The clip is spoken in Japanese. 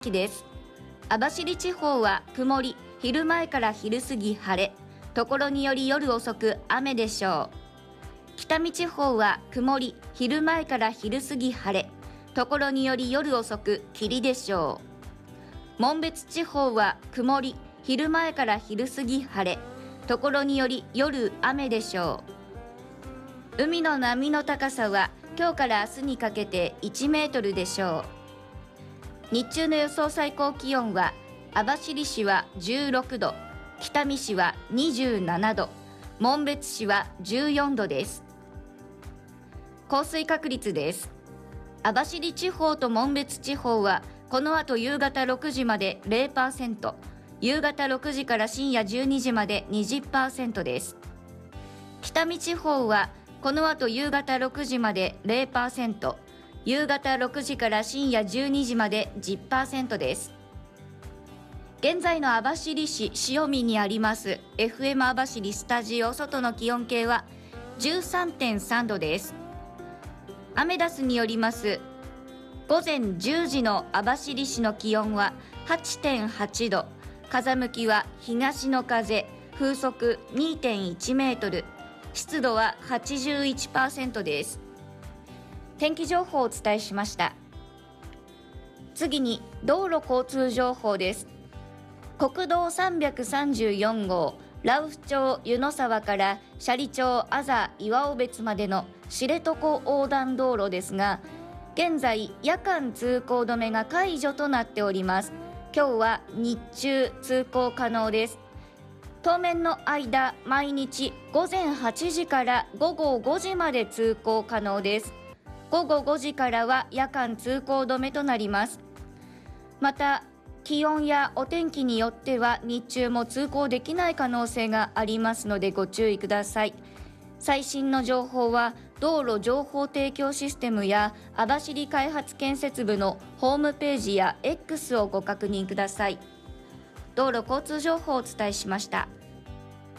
気です。網走地方は曇り、昼前から昼過ぎ晴れ、ところにより夜遅く雨でしょう。北見地方は曇り、昼前から昼過ぎ晴れ、ところにより夜遅く霧でしょう。紋別地方は曇り、昼前から昼過ぎ晴れ、ところにより夜雨でしょう。海の波の高さは今日から明日にかけて1メートルでしょう。日中の予想最高気温は網走市は16度、北見市は27度、紋別市は14度です。降水確率です。網走地方と紋別地方はこの後夕方6時まで 0%、夕方6時から深夜12時まで 20% です。北見地方はこの後夕方6時まで 0%、夕方6時から深夜12時まで 10% です。現在の網走市塩見にあります FM 網走スタジオ外の気温計は 13.3 度です。アメダスによります午前10時の網走市の気温は 8.8 度、風向きは東の風、風速 2.1 メートル、湿度は 81% です。天気情報をお伝えしました。次に道路交通情報です。国道334号羅臼町湯の沢から斜里町安佐岩尾別までの知床横断道路ですが、現在夜間通行止めが解除となっております。今日は日中通行可能です。当面の間、毎日午前8時から午後5時まで通行可能です。午後5時からは夜間通行止めとなります。また気温やお天気によっては日中も通行できない可能性がありますのでご注意ください。最新の情報は道路情報提供システムや網走開発建設部のホームページや X をご確認ください。道路交通情報をお伝えしました。